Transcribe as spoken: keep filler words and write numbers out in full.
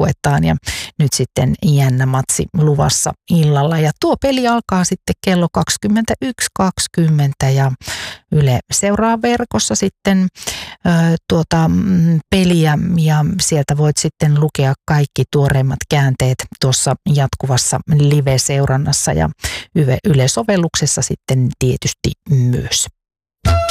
joukkuettaan ja nyt sitten jännä matsi luvassa illalla. Ja tuo peli alkaa sitten kello kaksikymmentäyksi kaksikymmentä ja Yle seuraa verkossa sitten ö, tuota peliä ja sieltä voit sitten lukea kaikki tuoreimmat käänteet tuossa jatkuvassa live-seurannassa ja Yle-sovelluksessa sitten tietysti myös.